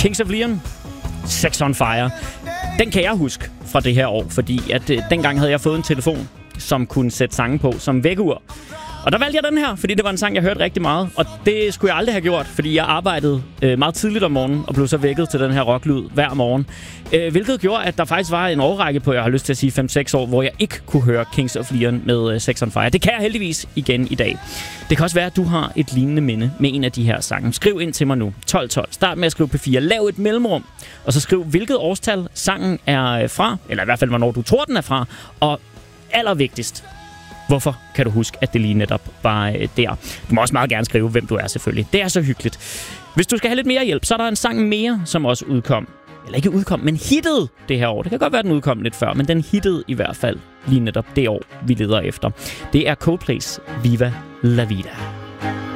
Kings of Leon, Sex on Fire. Den kan jeg huske fra det her år, fordi at dengang havde jeg fået en telefon, som kunne sætte sange på som vækkeur. Og der valgte jeg den her, fordi det var en sang, jeg hørte rigtig meget. Og det skulle jeg aldrig have gjort, fordi jeg arbejdede meget tidligt om morgenen og blev så vækket til den her rocklyd hver morgen. Hvilket gjorde, at der faktisk var en årrække på, jeg har lyst til at sige 5-6 år, hvor jeg ikke kunne høre Kings of Leon med Sex on Fire. Det kan jeg heldigvis igen i dag. Det kan også være, at du har et lignende minde med en af de her sange. Skriv ind til mig nu. 1212. Start med at skrive P4. Lav et mellemrum. Og så skriv, hvilket årstal sangen er fra. Eller i hvert fald, hvornår du tror, den er fra. Og allervigtigst, hvorfor kan du huske, at det lige netop var der? Du må også meget gerne skrive, hvem du er selvfølgelig. Det er så hyggeligt. Hvis du skal have lidt mere hjælp, så er der en sang mere, som også udkom. Eller ikke udkom, men hittede det her år. Det kan godt være, at den udkom lidt før, men den hittede i hvert fald lige netop det år, vi leder efter. Det er Coldplay's Viva La Vida.